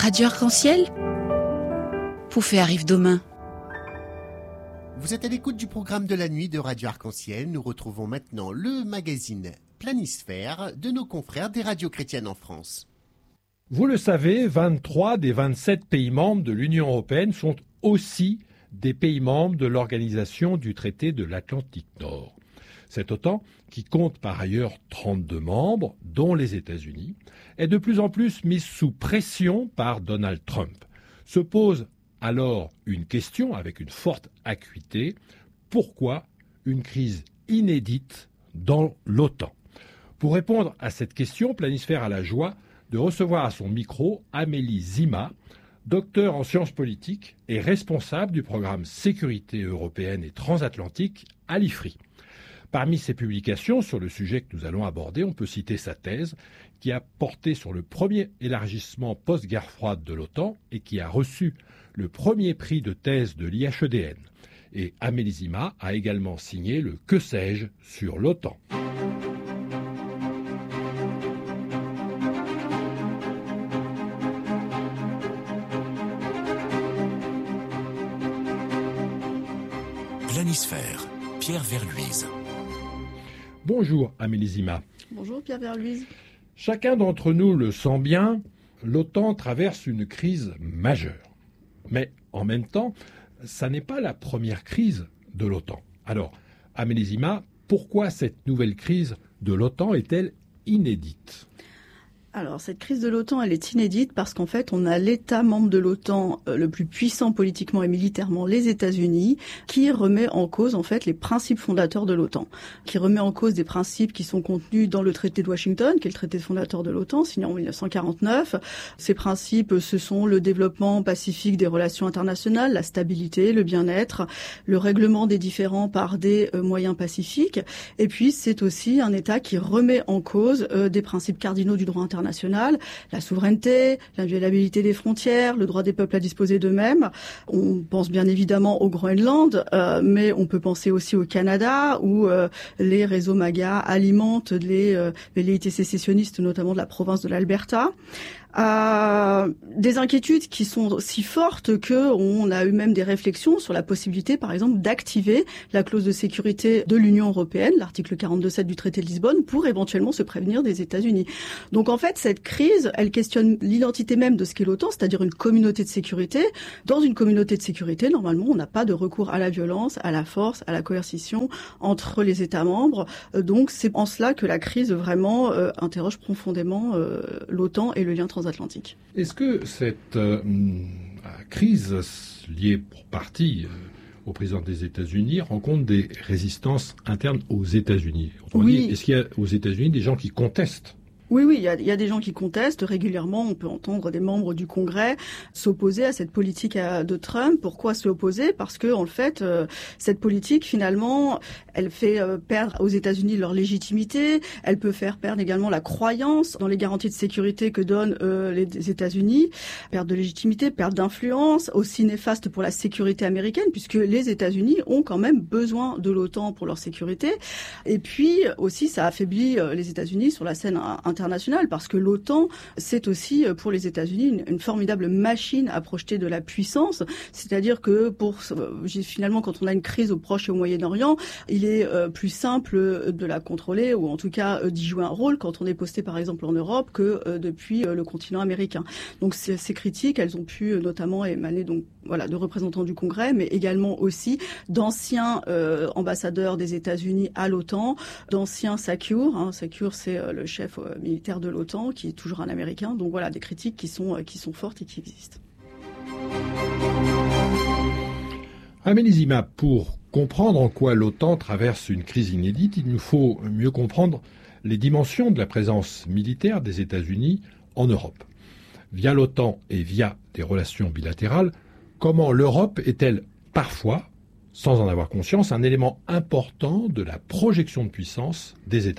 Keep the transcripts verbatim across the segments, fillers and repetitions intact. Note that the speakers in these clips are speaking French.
Radio Arc-en-Ciel, Poufé arrive demain. Vous êtes à l'écoute du programme de la nuit de Radio Arc-en-Ciel. Nous retrouvons maintenant le magazine Planisphère de nos confrères des radios chrétiennes en France. Vous le savez, vingt-trois des vingt-sept pays membres de l'Union européenne sont aussi des pays membres de l'Organisation du traité de l'Atlantique Nord. Cette OTAN, qui compte par ailleurs trente-deux membres, dont les États-Unis, est de plus en plus mise sous pression par Donald Trump. Se pose alors une question avec une forte acuité. Pourquoi une crise inédite dans l'OTAN ? Pour répondre à cette question, Planisphère a la joie de recevoir à son micro Amélie Zima, docteur en sciences politiques et responsable du programme Sécurité européenne et transatlantique à l'I F R I. Parmi ses publications sur le sujet que nous allons aborder, on peut citer sa thèse qui a porté sur le premier élargissement post-guerre froide de l'OTAN et qui a reçu le premier prix de thèse de l'I H E D N. Et Amélie Zima a également signé le Que sais-je sur l'OTAN. Planisphère, Pierre Verluise. Bonjour Amélie Zima. Bonjour Pierre Verluise. Chacun d'entre nous le sent bien, l'OTAN traverse une crise majeure. Mais en même temps, ça n'est pas la première crise de l'OTAN. Alors, Amélie Zima, pourquoi cette nouvelle crise de l'OTAN est-elle inédite ? Alors, cette crise de l'OTAN, elle est inédite parce qu'en fait, on a l'État membre de l'OTAN euh, le plus puissant politiquement et militairement, les États-Unis, qui remet en cause, en fait, les principes fondateurs de l'OTAN, qui remet en cause des principes qui sont contenus dans le traité de Washington, qui est le traité fondateur de l'OTAN, signé en mille neuf cent quarante-neuf. Ces principes, ce sont le développement pacifique des relations internationales, la stabilité, le bien-être, le règlement des différends par des euh, moyens pacifiques. Et puis, c'est aussi un État qui remet en cause euh, des principes cardinaux du droit international, la souveraineté, l'inviolabilité des frontières, le droit des peuples à disposer d'eux-mêmes. On pense bien évidemment au Groenland, euh, mais on peut penser aussi au Canada, où euh, les réseaux MAGA alimentent les euh, velléités sécessionnistes, notamment de la province de l'Alberta. Euh, des inquiétudes qui sont si fortes que on a eu même des réflexions sur la possibilité, par exemple, d'activer la clause de sécurité de l'Union européenne, l'article quarante-deux sept du traité de Lisbonne, pour éventuellement se prévenir des États-Unis. Donc en fait, cette crise, elle questionne l'identité même de ce qu'est l'OTAN, c'est-à-dire une communauté de sécurité. Dans une communauté de sécurité, normalement, on n'a pas de recours à la violence, à la force, à la coercition entre les États membres. Donc c'est en cela que la crise vraiment euh, interroge profondément euh, l'OTAN et le lien transatlantique. Atlantique. Est-ce que cette euh, crise liée pour partie euh, au président des États-Unis rencontre des résistances internes aux États-Unis ? Autrement Oui. dit, est-ce qu'il y a aux États-Unis des gens qui contestent ? Oui, oui, il y a, il y a des gens qui contestent régulièrement. On peut entendre des membres du Congrès s'opposer à cette politique de Trump. Pourquoi se opposer ? Parce que, en fait, euh, cette politique, finalement, elle fait euh, perdre aux États-Unis leur légitimité. Elle peut faire perdre également la croyance dans les garanties de sécurité que donnent euh, les États-Unis. Perte de légitimité, perte d'influence, aussi néfaste pour la sécurité américaine, puisque les États-Unis ont quand même besoin de l'OTAN pour leur sécurité. Et puis aussi, ça affaiblit euh, les États-Unis sur la scène internationale. internationale, parce que l'OTAN, c'est aussi pour les États-Unis une, une formidable machine à projeter de la puissance. C'est-à-dire que pour finalement, quand on a une crise au Proche et au Moyen-Orient, il est euh, plus simple de la contrôler, ou en tout cas euh, d'y jouer un rôle quand on est posté par exemple en Europe que euh, depuis euh, le continent américain. Donc ces, ces critiques, elles ont pu euh, notamment émaner donc voilà de représentants du Congrès, mais également aussi d'anciens euh, ambassadeurs des États-Unis à l'OTAN, d'anciens SACEUR. Hein, SACEUR, c'est euh, le chef euh, militaire de l'OTAN, qui est toujours un Américain. Donc voilà, des critiques qui sont, qui sont fortes et qui existent. Amélie Zima, pour comprendre en quoi l'OTAN traverse une crise inédite, il nous faut mieux comprendre les dimensions de la présence militaire des États-Unis en Europe. Via l'OTAN et via des relations bilatérales, comment l'Europe est-elle parfois, sans en avoir conscience, un élément important de la projection de puissance des États-Unis ?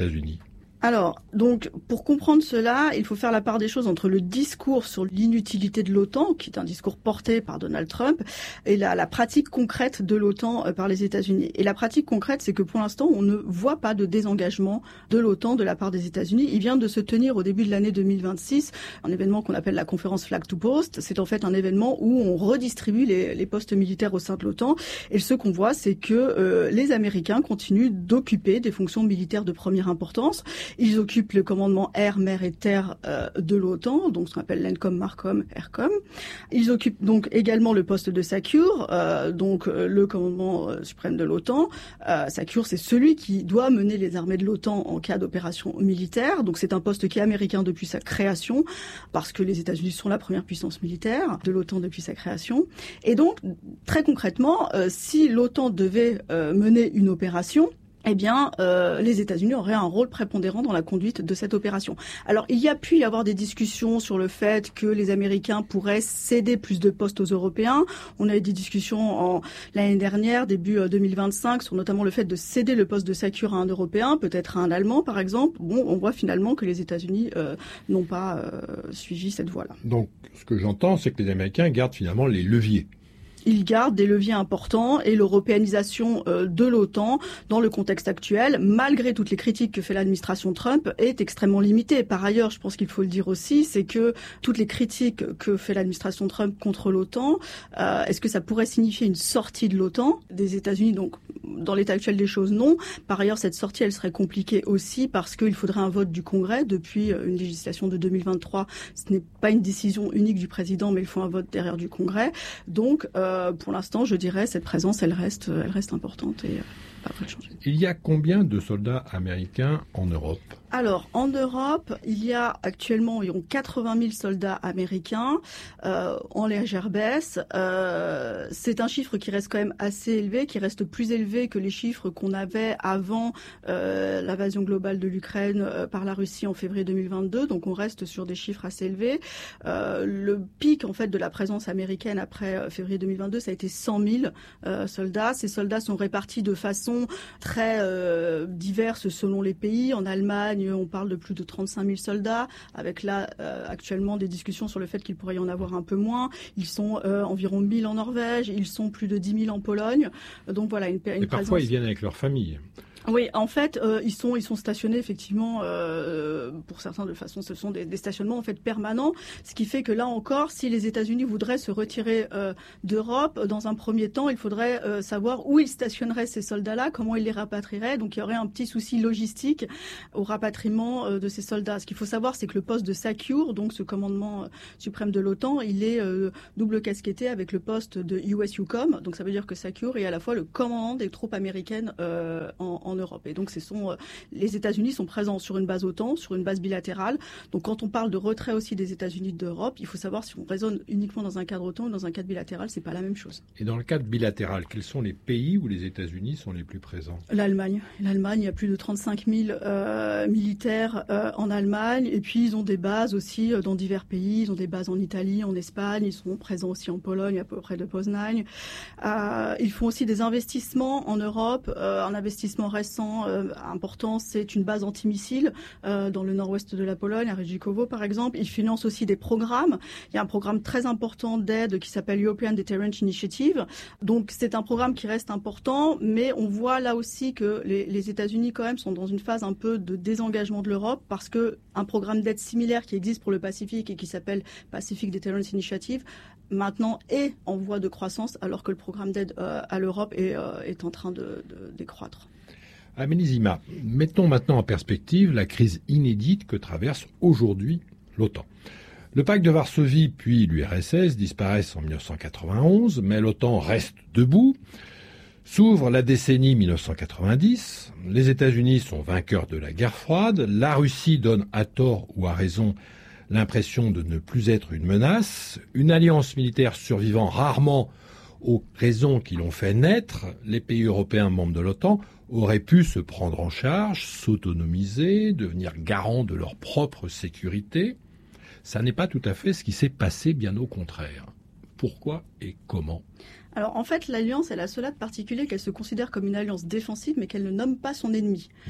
Alors, donc, pour comprendre cela, il faut faire la part des choses entre le discours sur l'inutilité de l'OTAN, qui est un discours porté par Donald Trump, et la, la pratique concrète de l'OTAN euh, par les États-Unis. Et la pratique concrète, c'est que pour l'instant, on ne voit pas de désengagement de l'OTAN de la part des États-Unis. Il vient de se tenir au début de l'année deux mille vingt-six un événement qu'on appelle la conférence Flag to Post. C'est en fait un événement où on redistribue les, les postes militaires au sein de l'OTAN. Et ce qu'on voit, c'est que euh, les Américains continuent d'occuper des fonctions militaires de première importance. Ils occupent le commandement air, mer et terre euh, de l'OTAN, donc ce qu'on appelle l'ENCOM, MARCOM, AIRCOM. Ils occupent donc également le poste de SACEUR, euh, donc euh, le commandement euh, suprême de l'OTAN. Euh, SACEUR, c'est celui qui doit mener les armées de l'OTAN en cas d'opération militaire. Donc c'est un poste qui est américain depuis sa création, parce que les États-Unis sont la première puissance militaire de l'OTAN depuis sa création. Et donc, très concrètement, euh, si l'OTAN devait euh, mener une opération, eh bien, euh, les États-Unis auraient un rôle prépondérant dans la conduite de cette opération. Alors, il y a pu y avoir des discussions sur le fait que les Américains pourraient céder plus de postes aux Européens. On a eu des discussions en, l'année dernière, début deux mille vingt-cinq, sur notamment le fait de céder le poste de SACEUR à un Européen, peut-être à un Allemand, par exemple. Bon, on voit finalement que les États-Unis euh, n'ont pas euh, suivi cette voie-là. Donc, ce que j'entends, c'est que les Américains gardent finalement les leviers. Ils gardent des leviers importants et l'européanisation euh, de l'OTAN dans le contexte actuel, malgré toutes les critiques que fait l'administration Trump, est extrêmement limitée. Par ailleurs, je pense qu'il faut le dire aussi, c'est que toutes les critiques que fait l'administration Trump contre l'OTAN, euh, est-ce que ça pourrait signifier une sortie de l'OTAN des États-Unis? Donc, dans l'état actuel des choses, non. Par ailleurs, cette sortie, elle serait compliquée aussi parce qu'il faudrait un vote du Congrès. Depuis une législation de deux mille vingt-trois, ce n'est pas une décision unique du président, mais il faut un vote derrière du Congrès. Donc, euh, pour l'instant, je dirais, cette présence, elle reste, elle reste importante et euh, pas près de changer. Il y a combien de soldats américains en Europe ? Alors, en Europe, il y a actuellement environ quatre-vingt mille soldats américains euh, en légère baisse. Euh, c'est un chiffre qui reste quand même assez élevé, qui reste plus élevé que les chiffres qu'on avait avant euh, l'invasion globale de l'Ukraine euh, par la Russie en février deux mille vingt-deux. Donc, on reste sur des chiffres assez élevés. Euh, le pic, en fait, de la présence américaine après euh, février deux mille vingt-deux, ça a été cent mille euh, soldats. Ces soldats sont répartis de façon très euh, diverse selon les pays. En Allemagne, on parle de plus de trente-cinq mille soldats, avec là euh, actuellement des discussions sur le fait qu'il pourrait y en avoir un peu moins. Ils sont euh, environ mille en Norvège, ils sont plus de dix mille en Pologne. Donc voilà, une, une Et parfois, présence... ils viennent avec leur famille. Oui, en fait, euh, ils sont ils sont stationnés effectivement euh, pour certains de façon, ce sont des, des stationnements en fait permanents, ce qui fait que là encore, si les États-Unis voudraient se retirer euh, d'Europe, dans un premier temps, il faudrait euh, savoir où ils stationneraient ces soldats-là, comment ils les rapatrieraient. Donc il y aurait un petit souci logistique au rapatriement euh, de ces soldats. Ce qu'il faut savoir, c'est que le poste de SACEUR, donc ce commandement euh, suprême de l'OTAN, il est euh, double casquetté avec le poste de U S EUCOM. Donc ça veut dire que SACEUR est à la fois le commandant des troupes américaines euh, en, en Europe. Et donc, ce sont euh, les États-Unis sont présents sur une base OTAN, sur une base bilatérale. Donc, quand on parle de retrait aussi des États-Unis d'Europe, il faut savoir si on raisonne uniquement dans un cadre OTAN ou dans un cadre bilatéral, c'est pas la même chose. Et dans le cadre bilatéral, quels sont les pays où les États-Unis sont les plus présents ? L'Allemagne. L'Allemagne, il y a plus de trente-cinq mille euh, militaires euh, en Allemagne. Et puis, ils ont des bases aussi euh, dans divers pays. Ils ont des bases en Italie, en Espagne. Ils sont présents aussi en Pologne, à peu près de Poznań. Euh, ils font aussi des investissements en Europe. Euh, un investissement récent Euh, important, c'est une base antimissile euh, dans le nord-ouest de la Pologne, à Rejikowo par exemple. Ils financent aussi des programmes. Il y a un programme très important d'aide qui s'appelle European Deterrent Initiative. Donc c'est un programme qui reste important, mais on voit là aussi que les, les États-Unis quand même sont dans une phase un peu de désengagement de l'Europe parce que un programme d'aide similaire qui existe pour le Pacifique et qui s'appelle Pacific Deterrent Initiative maintenant est en voie de croissance alors que le programme d'aide euh, à l'Europe est, euh, est en train de, de décroître. Amélie Zima, mettons maintenant en perspective la crise inédite que traverse aujourd'hui l'OTAN. Le pacte de Varsovie puis l'U R S S disparaissent en dix-neuf cent quatre-vingt-onze, mais l'OTAN reste debout. S'ouvre la décennie dix-neuf cent quatre-vingt-dix, les États-Unis sont vainqueurs de la guerre froide, la Russie donne à tort ou à raison l'impression de ne plus être une menace, une alliance militaire survivant rarement aux raisons qui l'ont fait naître, les pays européens membres de l'OTAN auraient pu se prendre en charge, s'autonomiser, devenir garants de leur propre sécurité. Ça n'est pas tout à fait ce qui s'est passé, bien au contraire. Pourquoi et comment ? Alors en fait, l'alliance, elle a cela de particulier qu'elle se considère comme une alliance défensive, mais qu'elle ne nomme pas son ennemi. Mmh.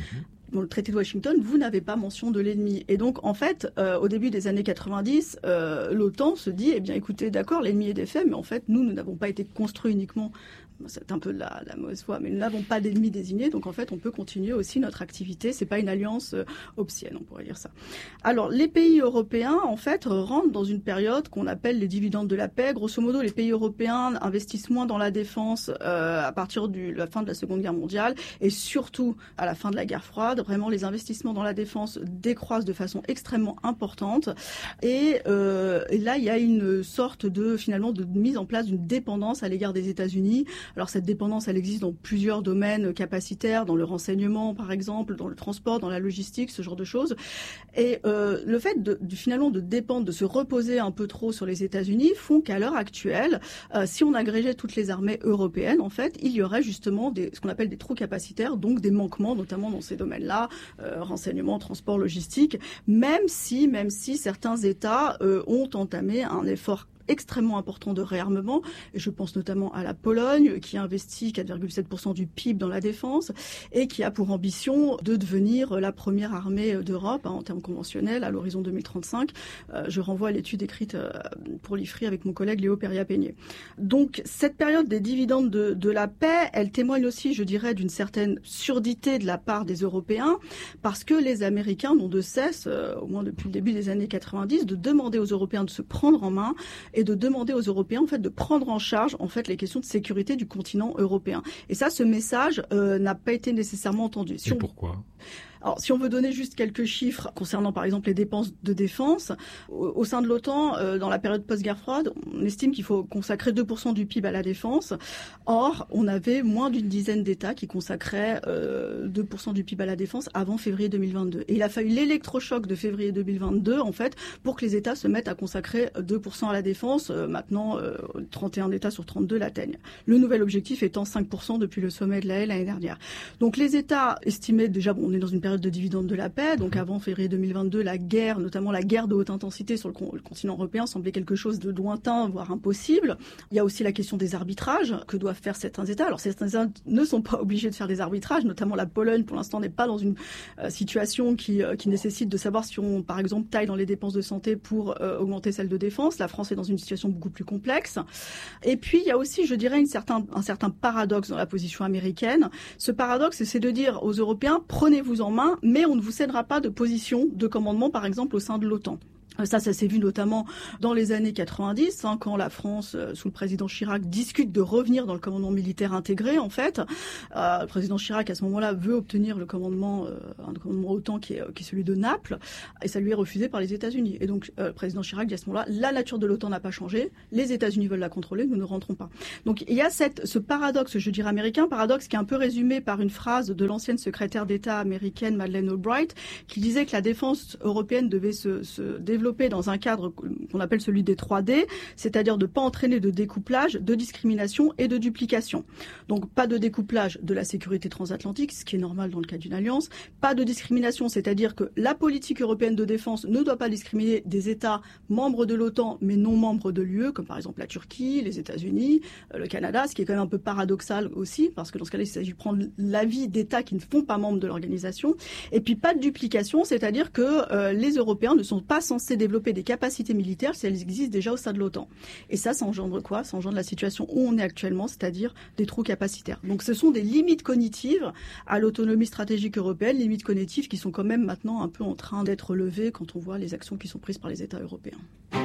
dans le traité de Washington, vous n'avez pas mention de l'ennemi. Et donc, en fait, euh, au début des années quatre-vingt-dix, euh, l'OTAN se dit, eh bien, écoutez, d'accord, l'ennemi est défait, mais en fait, nous, nous n'avons pas été construits uniquement. C'est un peu de la, la mauvaise foi, mais nous n'avons pas d'ennemis désignés, donc en fait, on peut continuer aussi notre activité. C'est pas une alliance euh, obscène, on pourrait dire ça. Alors, les pays européens, en fait, rentrent dans une période qu'on appelle les dividendes de la paix. Grosso modo, les pays européens investissent moins dans la défense euh, à partir de la fin de la Seconde Guerre mondiale et surtout à la fin de la guerre froide. Vraiment, les investissements dans la défense décroissent de façon extrêmement importante. Et, euh, et là, il y a une sorte de, finalement, de mise en place d'une dépendance à l'égard des États-Unis. Alors cette dépendance, elle existe dans plusieurs domaines capacitaires, dans le renseignement par exemple, dans le transport, dans la logistique, ce genre de choses. Et euh, le fait de, de finalement de dépendre, de se reposer un peu trop sur les États-Unis font qu'à l'heure actuelle, euh, si on agrégeait toutes les armées européennes, en fait, il y aurait justement des, ce qu'on appelle des trous capacitaires, donc des manquements, notamment dans ces domaines-là, euh, renseignement, transport, logistique, même si, même si certains États euh, ont entamé un effort extrêmement important de réarmement, et je pense notamment à la Pologne qui investit quatre virgule sept pour cent du P I B dans la défense et qui a pour ambition de devenir la première armée d'Europe hein, en termes conventionnels à l'horizon deux mille trente-cinq. Euh, je renvoie à l'étude écrite euh, pour l'I F R I avec mon collègue Léo Perria-Peigné. Donc cette période des dividendes de, de la paix, elle témoigne aussi, je dirais, d'une certaine surdité de la part des Européens parce que les Américains n'ont de cesse, euh, au moins depuis le début des années quatre-vingt-dix, de demander aux Européens de se prendre en main et de demander aux Européens en fait de prendre en charge en fait les questions de sécurité du continent européen. Et ça, ce message euh, n'a pas été nécessairement entendu. Si et on... pourquoi ? Alors, si on veut donner juste quelques chiffres concernant, par exemple, les dépenses de défense, au, au sein de l'OTAN, euh, dans la période post-guerre froide, on estime qu'il faut consacrer deux pour cent du P I B à la défense. Or, on avait moins d'une dizaine d'États qui consacraient euh, deux pour cent du P I B à la défense avant février deux mille vingt-deux. Et il a fallu l'électrochoc de février deux mille vingt-deux, en fait, pour que les États se mettent à consacrer deux pour cent à la défense. Euh, maintenant, euh, trente et un États sur trente-deux l'atteignent. Le nouvel objectif étant cinq pour cent depuis le sommet de la Haye l'année dernière. Donc, les États estimaient déjà, bon, on est dans une période de dividendes de la paix. Donc avant février deux mille vingt-deux, la guerre, notamment la guerre de haute intensité sur le, con- le continent européen, semblait quelque chose de lointain, voire impossible. Il y a aussi la question des arbitrages que doivent faire certains États. Alors certains États ne sont pas obligés de faire des arbitrages, notamment la Pologne, pour l'instant, n'est pas dans une euh, situation qui, euh, qui nécessite de savoir si on, par exemple, taille dans les dépenses de santé pour euh, augmenter celles de défense. La France est dans une situation beaucoup plus complexe. Et puis, il y a aussi, je dirais, une certain, un certain paradoxe dans la position américaine. Ce paradoxe, c'est de dire aux Européens, prenez-vous en main, mais on ne vous cédera pas de position de commandement, par exemple, au sein de l'OTAN. Ça, ça s'est vu notamment dans les années quatre-vingt-dix, hein, quand la France, euh, sous le président Chirac, discute de revenir dans le commandement militaire intégré, en fait. Euh, le président Chirac, à ce moment-là, veut obtenir le commandement, euh, un commandement OTAN qui est, qui est celui de Naples, et ça lui est refusé par les États-Unis. Et donc, euh, le président Chirac dit à ce moment-là, la nature de l'OTAN n'a pas changé, les États-Unis veulent la contrôler, nous ne rentrons pas. Donc, il y a cette, ce paradoxe, je dirais américain, paradoxe qui est un peu résumé par une phrase de l'ancienne secrétaire d'État américaine, Madeleine Albright, qui disait que la défense européenne devait se, se développer dans un cadre qu'on appelle celui des trois D, c'est-à-dire de ne pas entraîner de découplage, de discrimination et de duplication. Donc pas de découplage de la sécurité transatlantique, ce qui est normal dans le cas d'une alliance, pas de discrimination, c'est-à-dire que la politique européenne de défense ne doit pas discriminer des États membres de l'OTAN mais non membres de l'U E, comme par exemple la Turquie, les États-Unis, le Canada, ce qui est quand même un peu paradoxal aussi, parce que dans ce cas-là, il s'agit de prendre l'avis d'États qui ne font pas membres de l'organisation. Et puis pas de duplication, c'est-à-dire que euh, les Européens ne sont pas censés développer des capacités militaires si elles existent déjà au sein de l'OTAN. Et ça, ça engendre quoi ? Ça engendre la situation où on est actuellement, c'est-à-dire des trous capacitaires. Donc ce sont des limites cognitives à l'autonomie stratégique européenne, limites cognitives qui sont quand même maintenant un peu en train d'être levées quand on voit les actions qui sont prises par les États européens.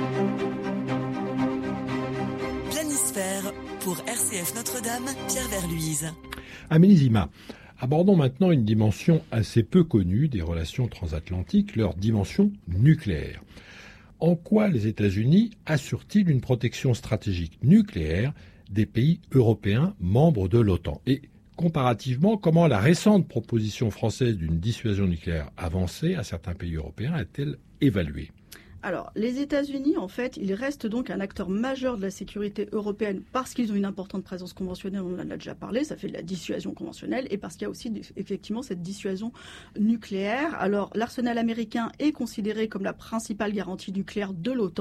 Planisphère pour R C F Notre-Dame, Pierre Verluise. Amélie Zima, abordons maintenant une dimension assez peu connue des relations transatlantiques, leur dimension nucléaire. En quoi les États-Unis assurent-ils une protection stratégique nucléaire des pays européens membres de l'OTAN ? Et comparativement, comment la récente proposition française d'une dissuasion nucléaire avancée à certains pays européens est-elle évaluée ? Alors, les États-Unis, en fait, ils restent donc un acteur majeur de la sécurité européenne parce qu'ils ont une importante présence conventionnelle, on en a déjà parlé, ça fait de la dissuasion conventionnelle, et parce qu'il y a aussi effectivement cette dissuasion nucléaire. Alors, l'arsenal américain est considéré comme la principale garantie nucléaire de l'OTAN,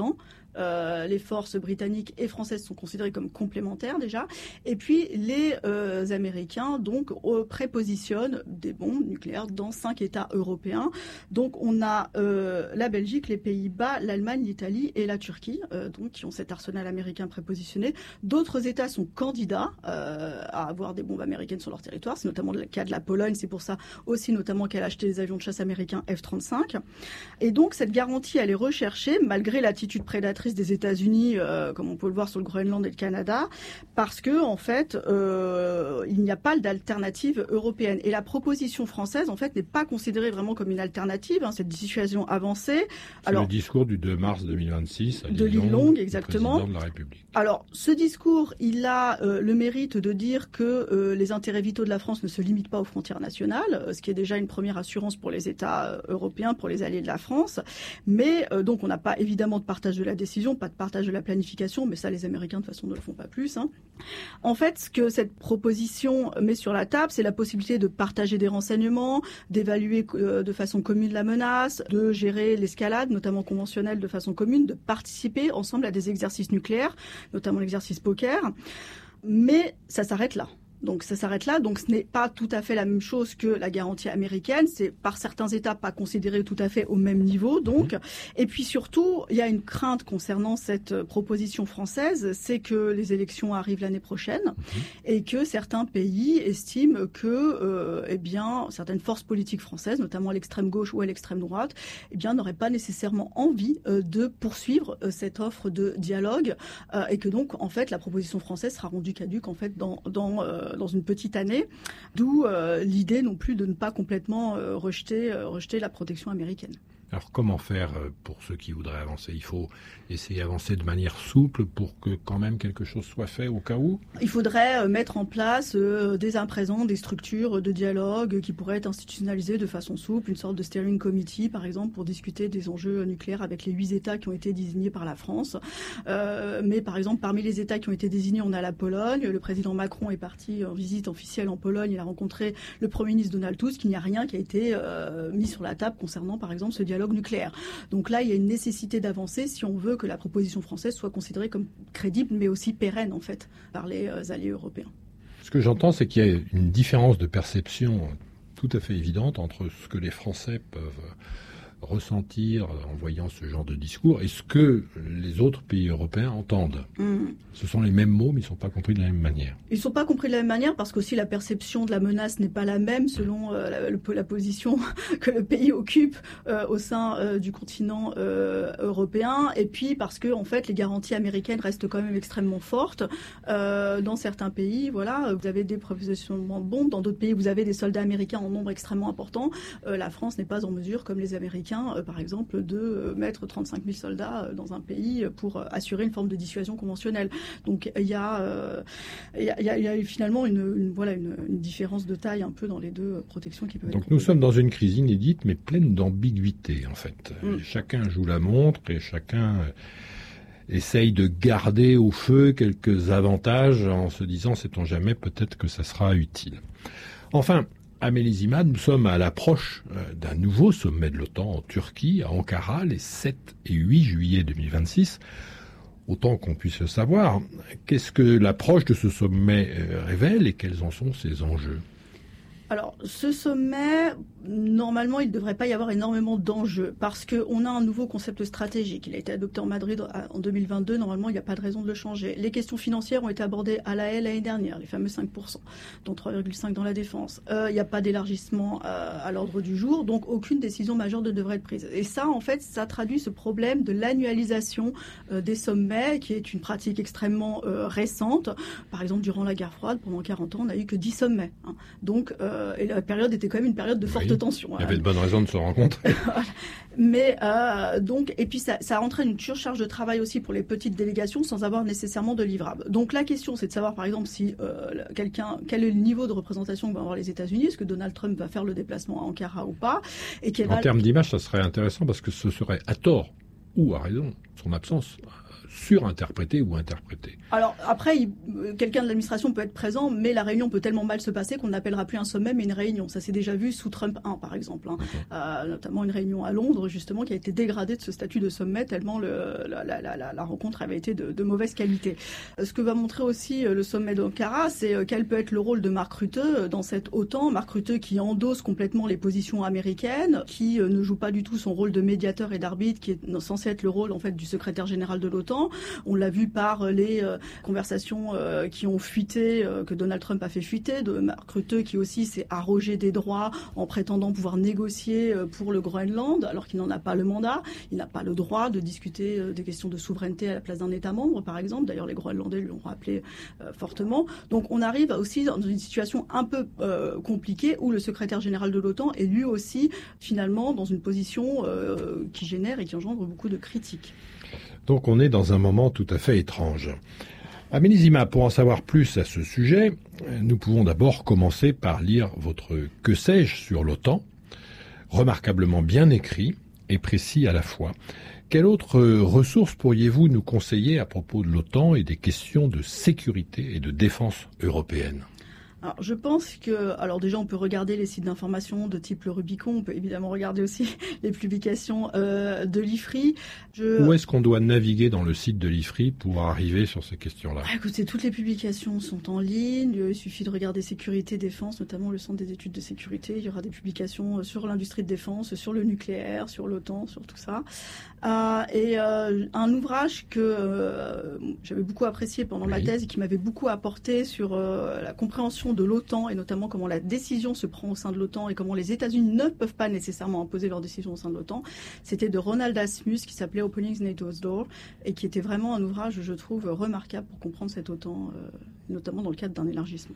euh, les forces britanniques et françaises sont considérées comme complémentaires déjà. Et puis les euh, Américains donc euh, prépositionnent des bombes nucléaires dans cinq États européens. Donc on a euh, la Belgique, les Pays-Bas, l'Allemagne, l'Italie et la Turquie, euh, donc qui ont cet arsenal américain prépositionné. D'autres États sont candidats euh, à avoir des bombes américaines sur leur territoire. C'est notamment le cas de la Pologne. C'est pour ça aussi notamment qu'elle a acheté des avions de chasse américains F trente-cinq. Et donc cette garantie, elle est recherchée malgré l'attitude prédatrice des États-Unis, euh, comme on peut le voir sur le Groenland et le Canada, parce que en fait, euh, il n'y a pas d'alternative européenne. Et la proposition française, en fait, n'est pas considérée vraiment comme une alternative. Hein, cette dissuasion avancée. C'est Alors, le discours du deux mars deux mille vingt-six à de l'île Longue, exactement. Président de la République. Alors, ce discours, il a euh, le mérite de dire que euh, les intérêts vitaux de la France ne se limitent pas aux frontières nationales, ce qui est déjà une première assurance pour les États euh, européens, pour les alliés de la France. Mais euh, donc, on n'a pas évidemment de partage de la décision, pas de partage de la planification, mais ça, les Américains, de toute façon, ne le font pas plus. Hein. En fait, ce que cette proposition met sur la table, c'est la possibilité de partager des renseignements, d'évaluer euh, de façon commune la menace, de gérer l'escalade, notamment conventionnelle, de façon commune, de participer ensemble à des exercices nucléaires, notamment l'exercice poker. Mais ça s'arrête là. Donc ça s'arrête là, donc ce n'est pas tout à fait la même chose que la garantie américaine, c'est par certains États pas considéré tout à fait au même niveau, donc. Et puis surtout, il y a une crainte concernant cette proposition française, c'est que les élections arrivent l'année prochaine et que certains pays estiment que, euh, eh bien, certaines forces politiques françaises, notamment à l'extrême gauche ou à l'extrême droite, eh bien, n'auraient pas nécessairement envie euh, de poursuivre euh, cette offre de dialogue euh, et que donc, en fait, la proposition française sera rendue caduque, en fait, dans, dans euh, dans une petite année, d'où euh, l'idée non plus de ne pas complètement euh, rejeter, euh, rejeter la protection américaine. Alors comment faire pour ceux qui voudraient avancer ? Il faut essayer d'avancer de manière souple pour que quand même quelque chose soit fait au cas où ? Il faudrait mettre en place euh, dès à présent des structures de dialogue qui pourraient être institutionnalisées de façon souple, une sorte de steering committee par exemple pour discuter des enjeux nucléaires avec les huit États qui ont été désignés par la France. Euh, mais par exemple parmi les États qui ont été désignés, on a la Pologne. Le président Macron est parti en visite officielle en Pologne. Il a rencontré le Premier ministre Donald Tusk. Il n'y a rien qui a été euh, mis sur la table concernant par exemple ce dialogue nucléaire. Donc là, il y a une nécessité d'avancer si on veut que la proposition française soit considérée comme crédible, mais aussi pérenne, en fait, par les euh, alliés européens. Ce que j'entends, c'est qu'il y a une différence de perception tout à fait évidente entre ce que les Français peuvent ressentir en voyant ce genre de discours et ce que les autres pays européens entendent. Mmh. Ce sont les mêmes mots, mais ils ne sont pas compris de la même manière. Ils ne sont pas compris de la même manière parce qu'aussi la perception de la menace n'est pas la même selon euh, la, le, la position que le pays occupe euh, au sein euh, du continent euh, européen et puis parce que en fait les garanties américaines restent quand même extrêmement fortes. Euh, dans certains pays, voilà, vous avez des prépositionnements de bombes, dans d'autres pays vous avez des soldats américains en nombre extrêmement important. Euh, la France n'est pas en mesure, comme les Américains, Euh, par exemple, de euh, mettre trente-cinq mille soldats euh, dans un pays pour euh, assurer une forme de dissuasion conventionnelle. Donc il y a, euh, y a, y a, y a finalement une, une, voilà, une, une différence de taille un peu dans les deux protections qui peuvent Donc être nous proposées. sommes dans une crise inédite, mais pleine d'ambiguïté, en fait. Mm. Chacun joue la montre et chacun essaye de garder au feu quelques avantages en se disant, sait-on jamais, peut-être que ça sera utile. Enfin, Amélie Zimad, nous sommes à l'approche d'un nouveau sommet de l'OTAN en Turquie, à Ankara, les sept et huit juillet deux mille vingt-six. Autant qu'on puisse le savoir, qu'est-ce que l'approche de ce sommet révèle et quels en sont ses enjeux ? Alors, ce sommet, normalement, il ne devrait pas y avoir énormément d'enjeux parce qu'on a un nouveau concept stratégique. Il a été adopté en Madrid en deux mille vingt-deux. Normalement, il n'y a pas de raison de le changer. Les questions financières ont été abordées à La Haye l'année dernière, les fameux cinq pour cent, dont trois virgule cinq pour cent dans la défense. Euh, il n'y a pas d'élargissement euh, à l'ordre du jour, donc aucune décision majeure ne devrait être prise. Et ça, en fait, ça traduit ce problème de l'annualisation euh, des sommets, qui est une pratique extrêmement euh, récente. Par exemple, durant la guerre froide, pendant quarante ans, on n'a eu que dix sommets. Hein. Donc, euh, et la période était quand même une période de forte oui, tension. Il y avait de bonnes raisons de se rencontrer. Mais euh, donc, et puis ça, ça entraîne une surcharge de travail aussi pour les petites délégations sans avoir nécessairement de livrables. Donc la question, c'est de savoir par exemple si euh, quelqu'un, quel est le niveau de représentation que vont avoir les États-Unis, est-ce que Donald Trump va faire le déplacement à Ankara ou pas, et en va... termes d'image, ça serait intéressant parce que ce serait à tort ou à raison son absence surinterprété ou interprété. Alors après, il, quelqu'un de l'administration peut être présent, mais la réunion peut tellement mal se passer qu'on n'appellera plus un sommet, mais une réunion. Ça s'est déjà vu sous Trump un, par exemple, hein. euh, notamment une réunion à Londres, justement, qui a été dégradée de ce statut de sommet tellement le, la, la, la, la rencontre avait été de, de mauvaise qualité. Ce que va montrer aussi le sommet d'Ankara, c'est quel peut être le rôle de Mark Rutte dans cette OTAN. Mark Rutte qui endosse complètement les positions américaines, qui ne joue pas du tout son rôle de médiateur et d'arbitre, qui est censé être le rôle en fait du secrétaire général de l'OTAN. On l'a vu par les euh, conversations euh, qui ont fuité, euh, que Donald Trump a fait fuiter, de Mark Rutte qui aussi s'est arrogé des droits en prétendant pouvoir négocier euh, pour le Groenland, alors qu'il n'en a pas le mandat. Il n'a pas le droit de discuter euh, des questions de souveraineté à la place d'un État membre, par exemple. D'ailleurs, les Groenlandais lui l'ont rappelé euh, fortement. Donc on arrive aussi dans une situation un peu euh, compliquée où le secrétaire général de l'OTAN est lui aussi finalement dans une position euh, qui génère et qui engendre beaucoup de critiques. Donc on est dans un moment tout à fait étrange. Amélie Zima, pour en savoir plus à ce sujet, nous pouvons d'abord commencer par lire votre « Que sais-je » sur l'OTAN, remarquablement bien écrit et précis à la fois. Quelle autre ressource pourriez-vous nous conseiller à propos de l'OTAN et des questions de sécurité et de défense européenne ? Alors, je pense que, alors déjà, on peut regarder les sites d'information de type le Rubicon. On peut évidemment regarder aussi les publications euh, de l'I F R I. Je... Où est-ce qu'on doit naviguer dans le site de l'I F R I pour arriver sur ces questions-là ? Ah, écoutez, toutes les publications sont en ligne. Il suffit de regarder sécurité, défense, notamment le Centre des études de sécurité. Il y aura des publications sur l'industrie de défense, sur le nucléaire, sur l'OTAN, sur tout ça. Euh, et euh, un ouvrage que euh, j'avais beaucoup apprécié pendant oui. ma thèse et qui m'avait beaucoup apporté sur euh, la compréhension de l'OTAN et notamment comment la décision se prend au sein de l'OTAN et comment les États-Unis ne peuvent pas nécessairement imposer leur décision au sein de l'OTAN. C'était de Ronald Asmus qui s'appelait Opening NATO's Door et qui était vraiment un ouvrage, je trouve, remarquable pour comprendre cette OTAN, euh, notamment dans le cadre d'un élargissement.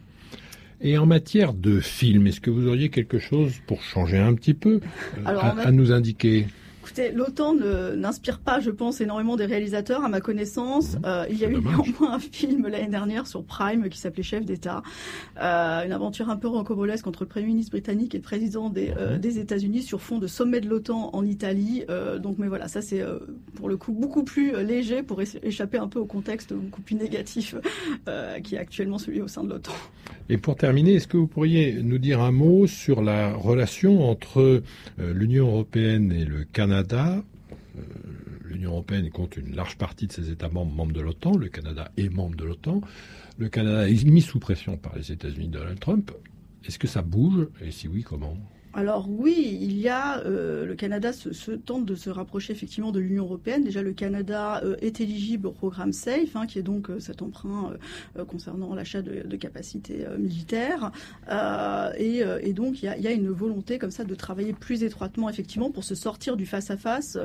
Et en matière de film, est-ce que vous auriez quelque chose pour changer un petit peu euh, Alors, à, à nous indiquer ? Écoutez, l'OTAN ne, n'inspire pas, je pense, énormément des réalisateurs, à ma connaissance. Mmh, euh, il y a eu néanmoins un film l'année dernière sur Prime qui s'appelait Chef d'État. Euh, une aventure un peu rocambolesque entre le Premier ministre britannique et le président des, euh, des États-Unis sur fond de sommet de l'OTAN en Italie. Euh, donc, mais voilà, ça c'est euh, pour le coup beaucoup plus léger pour échapper un peu au contexte beaucoup plus négatif euh, qui est actuellement celui au sein de l'OTAN. Et pour terminer, est-ce que vous pourriez nous dire un mot sur la relation entre euh, l'Union européenne et le Canada ? Canada, euh, l'Union européenne compte une large partie de ses États membres membres de l'OTAN. Le Canada est membre de l'OTAN. Le Canada est mis sous pression par les États-Unis de Donald Trump. Est-ce que ça bouge ? Et si oui, comment ? Alors oui, il y a euh, le Canada se, se tente de se rapprocher effectivement de l'Union européenne. Déjà, le Canada euh, est éligible au programme SAFE, hein, qui est donc euh, cet emprunt euh, concernant l'achat de, de capacités euh, militaires. Euh, et, euh, et donc, il y a, il y a une volonté comme ça de travailler plus étroitement effectivement pour se sortir du face-à-face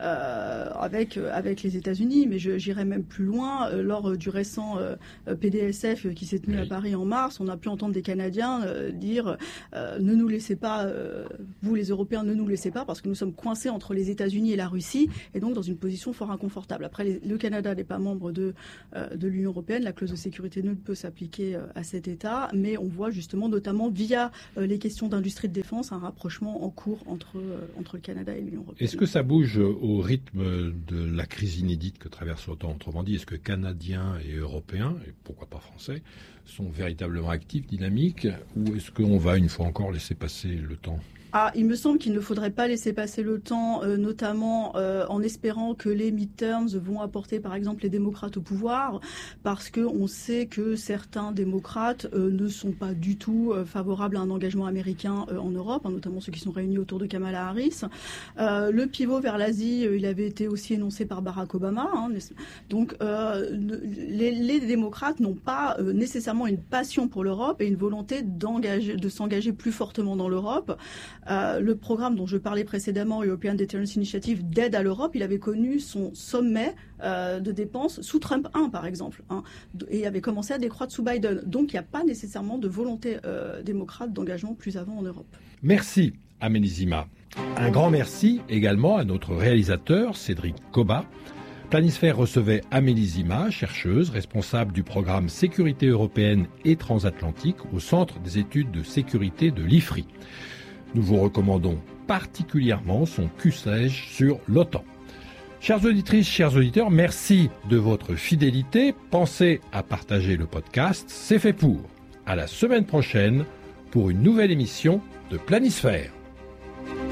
euh, avec avec les États-Unis. Mais je, j'irai même plus loin. Euh, lors du récent euh, P D S F qui s'est tenu oui. à Paris en mars, on a pu entendre des Canadiens euh, dire euh, ne nous laissez pas euh, vous les Européens ne nous laissez pas parce que nous sommes coincés entre les États-Unis et la Russie et donc dans une position fort inconfortable. Après, les, le Canada n'est pas membre de, euh, de l'Union européenne, la clause de sécurité ne peut s'appliquer euh, à cet État, mais on voit justement notamment via euh, les questions d'industrie de défense un rapprochement en cours entre, euh, entre le Canada et l'Union européenne. Est-ce que ça bouge au rythme de la crise inédite que traverse l'OTAN ? Autrement dit, est-ce que Canadiens et Européens, et pourquoi pas Français, sont véritablement actifs, dynamiques, ou est-ce qu'on va une fois encore laisser passer le temps ? Ah, il me semble qu'il ne faudrait pas laisser passer le temps, euh, notamment euh, en espérant que les midterms vont apporter, par exemple, les démocrates au pouvoir, parce que on sait que certains démocrates euh, ne sont pas du tout euh, favorables à un engagement américain euh, en Europe, hein, notamment ceux qui sont réunis autour de Kamala Harris. Euh, le pivot vers l'Asie, euh, il avait été aussi énoncé par Barack Obama. Hein, donc, euh, les, les démocrates n'ont pas euh, nécessairement une passion pour l'Europe et une volonté d'engager, de s'engager plus fortement dans l'Europe. Euh, le programme dont je parlais précédemment, European Deterrence Initiative, d'aide à l'Europe, il avait connu son sommet euh, de dépenses sous Trump un, par exemple, hein, et avait commencé à décroître sous Biden. Donc, il n'y a pas nécessairement de volonté euh, démocrate d'engagement plus avant en Europe. Merci, Amélie Zima. Un grand merci également à notre réalisateur, Cédric Cobat. Planisphère recevait Amélie Zima, chercheuse, responsable du programme Sécurité européenne et transatlantique au Centre des études de sécurité de l'I F R I. Nous vous recommandons particulièrement son Que sais-je sur l'OTAN. Chères auditrices, chers auditeurs, merci de votre fidélité. Pensez à partager le podcast, c'est fait pour. À la semaine prochaine pour une nouvelle émission de Planisphère.